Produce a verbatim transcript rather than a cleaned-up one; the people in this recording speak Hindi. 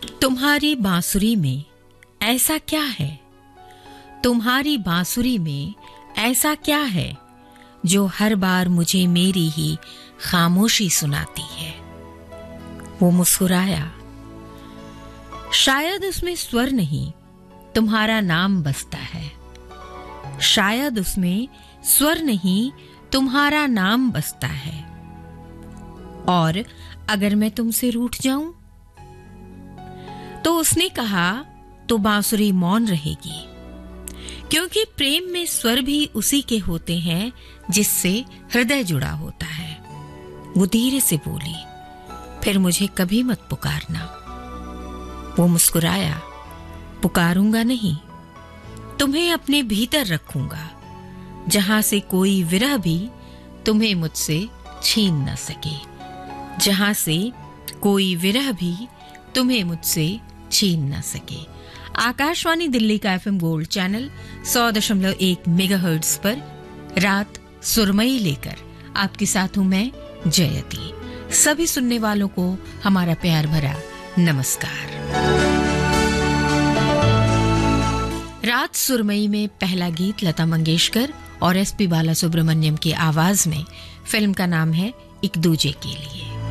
तुम्हारी बांसुरी में ऐसा क्या है, तुम्हारी बांसुरी में ऐसा क्या है जो हर बार मुझे मेरी ही खामोशी सुनाती है। वो मुस्कुराया। शायद उसमें स्वर नहीं, तुम्हारा नाम बसता है। शायद उसमें स्वर नहीं, तुम्हारा नाम बसता है। और अगर मैं तुमसे रूठ जाऊं, तो उसने कहा, तो बांसुरी मौन रहेगी, क्योंकि प्रेम में स्वर भी उसी के होते हैं जिससे हृदय जुड़ा होता है। वो धीरे से बोली, फिर मुझे कभी मत पुकारना। वो मुस्कुराया। पुकारूंगा नहीं, तुम्हें अपने भीतर रखूंगा, जहां से कोई विरह भी तुम्हें मुझसे छीन न सके, जहां से कोई विरह भी तुम्हें मुझसे छीन न सके। आकाशवाणी दिल्ली का एफएम गोल्ड चैनल सौ दशमलव एक मेगाहर्ट्ज पर रात सुरमई लेकर आपके साथ हूं मैं जयती। सभी सुनने वालों को हमारा प्यार भरा नमस्कार। रात सुरमई में पहला गीत लता मंगेशकर और एसपी बालासुब्रमण्यम की आवाज में। फिल्म का नाम है एक दूजे के लिए।